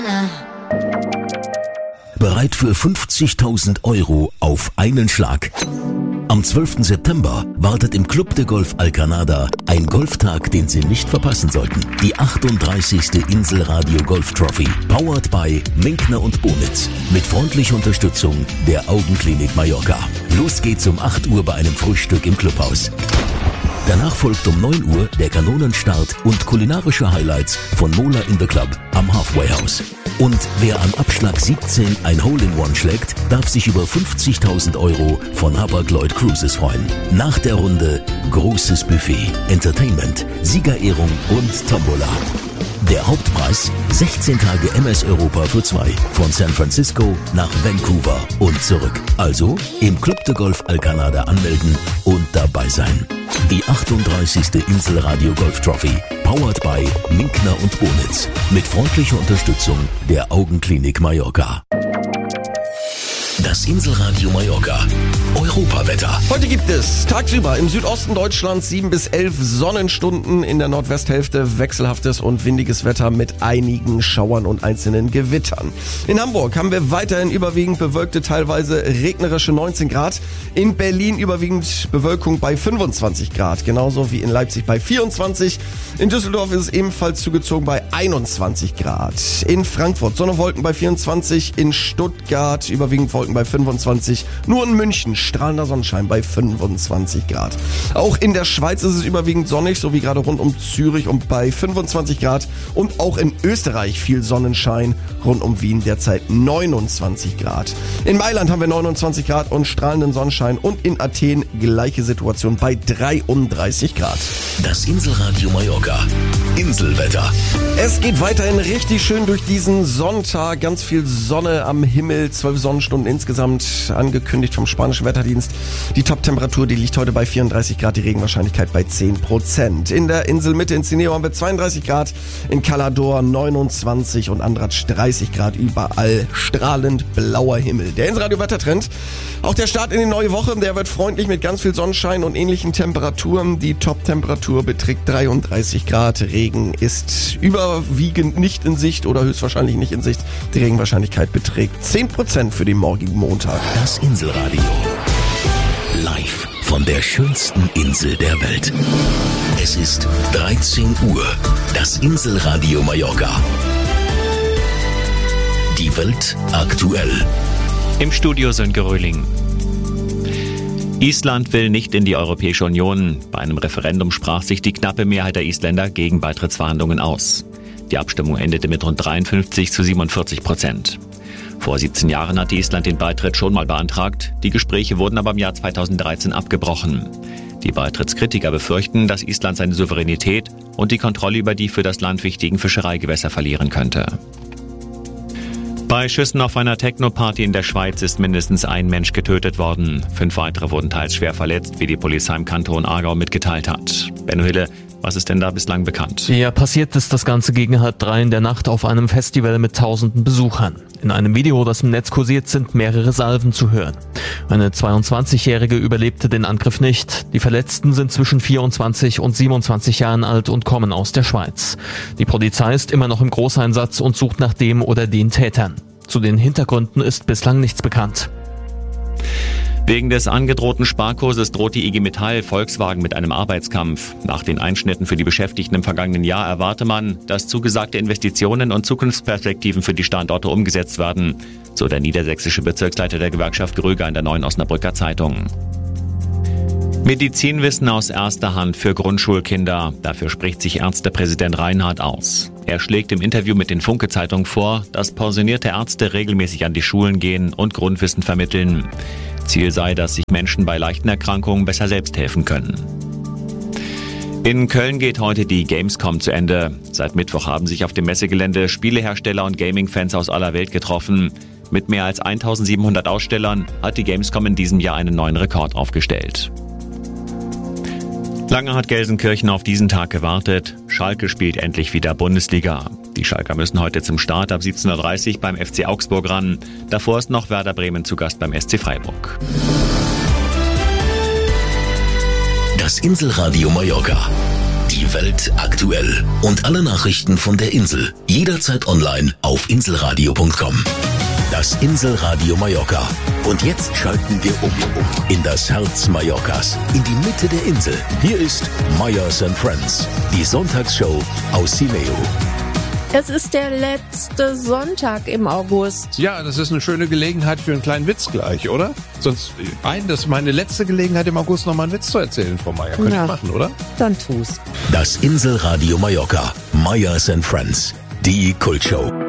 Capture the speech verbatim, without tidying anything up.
Bereit für fünfzigtausend Euro auf einen Schlag. Am zwölften September wartet im Club de Golf Alcanada ein Golftag, den Sie nicht verpassen sollten. Die achtunddreißigste Inselradio Golf Trophy, powered by Minkner und Bonitz, mit freundlicher Unterstützung der Augenklinik Mallorca. Los geht's um acht Uhr bei einem Frühstück im Clubhaus. Danach folgt um neun Uhr der Kanonenstart und kulinarische Highlights von Mola in the Club am Halfway House. Und wer am Abschlag siebzehn ein Hole-in-One schlägt, darf sich über fünfzigtausend Euro von Hapag-Lloyd Cruises freuen. Nach der Runde großes Buffet, Entertainment, Siegerehrung und Tombola. Der Hauptpreis sechzehn Tage M S Europa für zwei von San Francisco nach Vancouver und zurück. Also im Club de Golf Alcanada anmelden und dabei sein. Die achtunddreißigste Inselradio Golf Trophy, powered by Minkner und Bonitz, mit freundlicher Unterstützung der Augenklinik Mallorca. Das Inselradio Mallorca. Europawetter. Heute gibt es tagsüber im Südosten Deutschlands sieben bis elf Sonnenstunden, in der Nordwesthälfte wechselhaftes und windiges Wetter mit einigen Schauern und einzelnen Gewittern. In Hamburg haben wir weiterhin überwiegend bewölkte, teilweise regnerische neunzehn Grad. In Berlin überwiegend Bewölkung bei fünfundzwanzig Grad, genauso wie in Leipzig bei vierundzwanzig. In Düsseldorf ist es ebenfalls zugezogen bei einundzwanzig Grad. In Frankfurt Sonne, Wolken bei vierundzwanzig, in Stuttgart überwiegend Wolken bei fünfundzwanzig, nur in München strahlender Sonnenschein bei fünfundzwanzig Grad. Auch in der Schweiz ist es überwiegend sonnig, so wie gerade rund um Zürich und bei fünfundzwanzig Grad. Und auch in Österreich viel Sonnenschein, rund um Wien derzeit neunundzwanzig Grad. In Mailand haben wir neunundzwanzig Grad und strahlenden Sonnenschein und in Athen gleiche Situation bei dreiunddreißig Grad. Das Inselradio Mallorca. Inselwetter. Es geht weiterhin richtig schön durch diesen Sonntag. Ganz viel Sonne am Himmel, zwölf Sonnenstunden insgesamt angekündigt vom spanischen Wetterdienst. Die Top-Temperatur, die liegt heute bei vierunddreißig Grad, die Regenwahrscheinlichkeit bei zehn Prozent. In der Inselmitte in Cineo haben wir zweiunddreißig Grad, in Calador neunundzwanzig und Andratsch dreißig Grad, überall strahlend blauer Himmel. Der Inselradio-Wettertrend. Auch der Start in die neue Woche, der wird freundlich mit ganz viel Sonnenschein und ähnlichen Temperaturen. Die Top-Temperatur beträgt dreiunddreißig Grad. Regen ist überwiegend nicht in Sicht oder höchstwahrscheinlich nicht in Sicht. Die Regenwahrscheinlichkeit beträgt zehn Prozent für den morgigen Montag. Das Inselradio. Live von der schönsten Insel der Welt. Es ist dreizehn Uhr. Das Inselradio Mallorca. Die Welt aktuell. Im Studio Sönke Röhling. Island will nicht in die Europäische Union. Bei einem Referendum sprach sich die knappe Mehrheit der Isländer gegen Beitrittsverhandlungen aus. Die Abstimmung endete mit rund dreiundfünfzig zu siebenundvierzig Prozent. Vor siebzehn Jahren hatte Island den Beitritt schon mal beantragt. Die Gespräche wurden aber im Jahr zweitausenddreizehn abgebrochen. Die Beitrittskritiker befürchten, dass Island seine Souveränität und die Kontrolle über die für das Land wichtigen Fischereigewässer verlieren könnte. Bei Schüssen auf einer Techno-Party in der Schweiz ist mindestens ein Mensch getötet worden. Fünf weitere wurden teils schwer verletzt, wie die Polizei im Kanton Aargau mitgeteilt hat. Benno Hille, was ist denn da bislang bekannt? Ja, passiert ist das Ganze gegen halb drei in der Nacht auf einem Festival mit tausenden Besuchern. In einem Video, das im Netz kursiert, sind mehrere Salven zu hören. Eine zweiundzwanzigjährige überlebte den Angriff nicht. Die Verletzten sind zwischen vierundzwanzig und siebenundzwanzig Jahren alt und kommen aus der Schweiz. Die Polizei ist immer noch im Großeinsatz und sucht nach dem oder den Tätern. Zu den Hintergründen ist bislang nichts bekannt. Wegen des angedrohten Sparkurses droht die I G Metall Volkswagen mit einem Arbeitskampf. Nach den Einschnitten für die Beschäftigten im vergangenen Jahr erwarte man, dass zugesagte Investitionen und Zukunftsperspektiven für die Standorte umgesetzt werden, so der niedersächsische Bezirksleiter der Gewerkschaft Gröger in der Neuen Osnabrücker Zeitung. Medizinwissen aus erster Hand für Grundschulkinder. Dafür spricht sich Ärztepräsident Reinhardt aus. Er schlägt im Interview mit den Funke-Zeitungen vor, dass pensionierte Ärzte regelmäßig an die Schulen gehen und Grundwissen vermitteln. Ziel sei, dass sich Menschen bei leichten Erkrankungen besser selbst helfen können. In Köln geht heute die Gamescom zu Ende. Seit Mittwoch haben sich auf dem Messegelände Spielehersteller und Gaming-Fans aus aller Welt getroffen. Mit mehr als eintausendsiebenhundert Ausstellern hat die Gamescom in diesem Jahr einen neuen Rekord aufgestellt. Lange hat Gelsenkirchen auf diesen Tag gewartet. Schalke spielt endlich wieder Bundesliga. Die Schalker müssen heute zum Start ab siebzehn Uhr dreißig beim F C Augsburg ran. Davor ist noch Werder Bremen zu Gast beim S C Freiburg. Das Inselradio Mallorca. Die Welt aktuell. Und alle Nachrichten von der Insel. Jederzeit online auf inselradio punkt com. Das Inselradio Mallorca. Und jetzt schalten wir um, um in das Herz Mallorcas, in die Mitte der Insel. Hier ist Meyers and Friends, die Sonntagsshow aus Simeo. Es ist der letzte Sonntag im August. Ja, das ist eine schöne Gelegenheit für einen kleinen Witz gleich, oder? Sonst, ein, das ist meine letzte Gelegenheit im August, nochmal einen Witz zu erzählen, Frau Meyer. Könnte Ja. ich machen, oder? Dann tu's. Das Inselradio Mallorca, Meyers and Friends, die Kultshow.